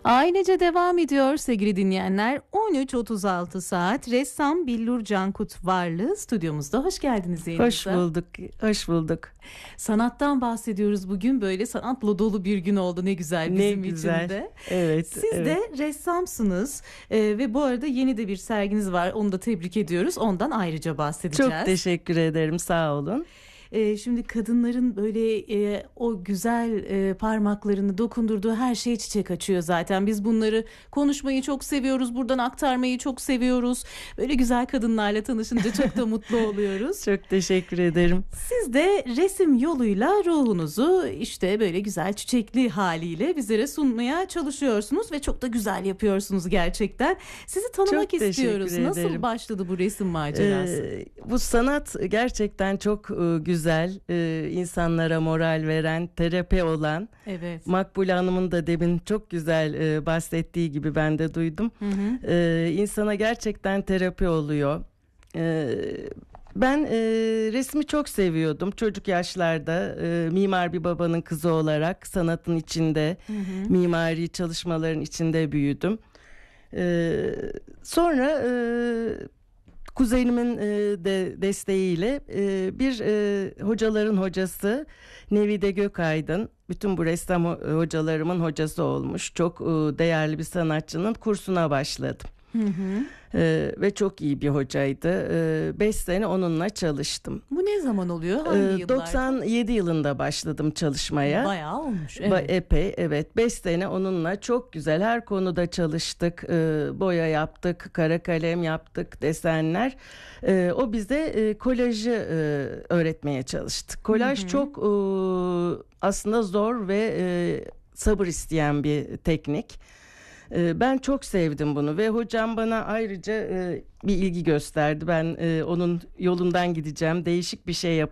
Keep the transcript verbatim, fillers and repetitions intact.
Ailece devam ediyor sevgili dinleyenler. on üç otuz altı saat ressam Billur Cankut Varlı stüdyomuzda. Hoş geldiniz yayınımıza. Hoş bulduk, hoş bulduk. Sanattan bahsediyoruz bugün. Böyle sanatla dolu bir gün oldu. Ne güzel bizim ne güzel. için de. Evet. Siz evet. de ressamsınız ee, ve bu arada yeni de bir serginiz var. Onu da tebrik ediyoruz. Ondan ayrıca bahsedeceğiz. Çok teşekkür ederim, sağ olun. Ee, şimdi kadınların böyle e, o güzel e, parmaklarını dokundurduğu her şey çiçek açıyor zaten. Biz bunları konuşmayı çok seviyoruz. Buradan aktarmayı çok seviyoruz. Böyle güzel kadınlarla tanışınca çok da mutlu oluyoruz. Çok teşekkür ederim. Siz de resim yoluyla ruhunuzu işte böyle güzel çiçekli haliyle bizlere sunmaya çalışıyorsunuz ve çok da güzel yapıyorsunuz gerçekten. Sizi tanımak Çok istiyoruz. teşekkür Nasıl ederim. başladı bu resim macerası? Ee, bu sanat gerçekten çok e, güzel, e, insanlara moral veren, terapi olan. Evet. Makbule Hanım'ın da demin çok güzel e, bahsettiği gibi ben de duydum. Hı hı. Ee, insana gerçekten terapi oluyor. Ee, Ben e, resmi çok seviyordum. Çocuk yaşlarda e, mimar bir babanın kızı olarak sanatın içinde, Hı hı. mimari çalışmaların içinde büyüdüm. E, sonra e, kuzenimin e, de desteğiyle e, bir e, hocaların hocası Nevide Gökaydın, bütün bu ressam ho- hocalarımın hocası olmuş. Çok e, değerli bir sanatçının kursuna başladım. Hı hı. Ee, ve çok iyi bir hocaydı. Ee, beş sene onunla çalıştım. Bu ne zaman oluyor? Hangi Ee, yıllarda? doksan yedi yılında başladım çalışmaya. Bayağı olmuş. Ba- Evet. epey, evet. Beş sene onunla çok güzel her konuda çalıştık. Ee, boya yaptık, kara kalem yaptık, desenler. Ee, o bize e, kolajı e, öğretmeye çalıştı. Kolaj Hı hı. çok e, aslında zor ve e, sabır isteyen bir teknik. Ben çok sevdim bunu ve hocam bana ayrıca bir ilgi gösterdi. Ben onun yolundan gideceğim, değişik bir şey yapacağım.